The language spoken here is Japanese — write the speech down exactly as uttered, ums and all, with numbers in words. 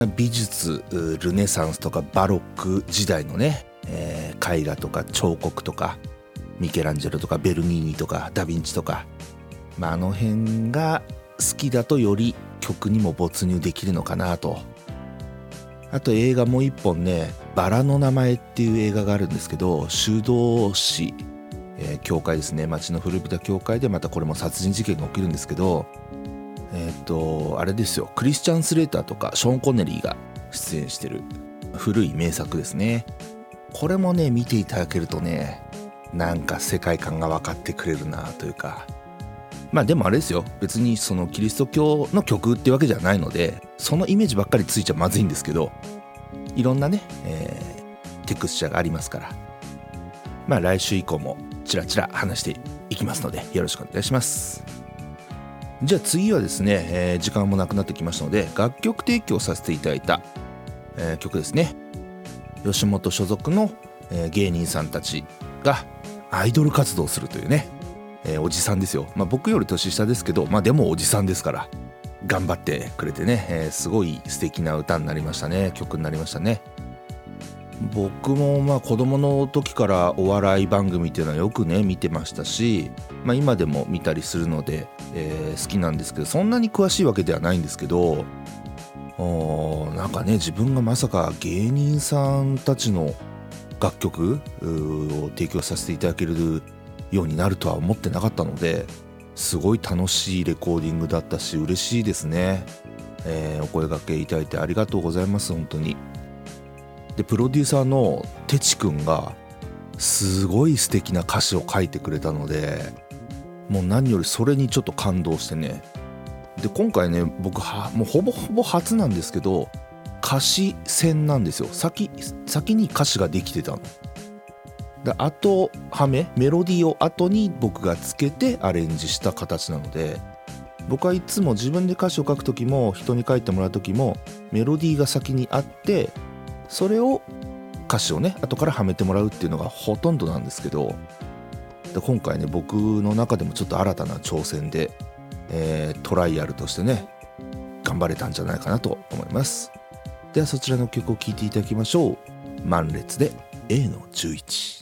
美術ルネサンスとかバロック時代のね、えー、絵画とか彫刻とかミケランジェロとかベルニーニとかダヴィンチとか、まあ、あの辺が好きだとより曲にも没入できるのかなと。あと映画もう一本ね、バラの名前っていう映画があるんですけど、修道士、えー、教会ですね、町の古びた教会でまたこれも殺人事件が起きるんですけど、えっとあれですよ、クリスチャン・スレーターとかショーン・コネリーが出演してる古い名作ですね。これもね見ていただけるとね、なんか世界観が分かってくれるなというか、まあでもあれですよ、別にそのキリスト教の曲ってわけじゃないので、そのイメージばっかりついちゃまずいんですけど、いろんなね、えー、テクスチャーがありますから、まあ来週以降もチラチラ話していきますのでよろしくお願いします。じゃあ次はですね、えー、時間もなくなってきましたので、楽曲提供させていただいた、えー、曲ですね。吉本所属の、えー、芸人さんたちがアイドル活動するというね、えー、おじさんですよ。まあ僕より年下ですけど、まあでもおじさんですから頑張ってくれてね、えー、すごい素敵な歌になりましたね。曲になりましたね。僕もまあ子供の時からお笑い番組っていうのはよくね見てましたし、まあ、今でも見たりするので、えー、好きなんですけど、そんなに詳しいわけではないんですけど、なんかね自分がまさか芸人さんたちの楽曲を提供させていただけるようになるとは思ってなかったので、すごい楽しいレコーディングだったし嬉しいですね。えー、お声掛けいただいてありがとうございます。本当に。でプロデューサーのてちくんがすごい素敵な歌詞を書いてくれたので、もう何よりそれにちょっと感動してね。で今回ね僕はもうほぼほぼ初なんですけど、歌詞戦なんですよ。先先に歌詞ができてたので、後はめメロディーを後に僕がつけてアレンジした形なので、僕はいつも自分で歌詞を書く時も人に書いてもらう時もメロディーが先にあって、それを歌詞をね後からはめてもらうっていうのがほとんどなんですけど、で今回ね僕の中でもちょっと新たな挑戦で、えー、トライアルとしてね頑張れたんじゃないかなと思います。ではそちらの曲を聴いていただきましょう。満列で エーのじゅういち。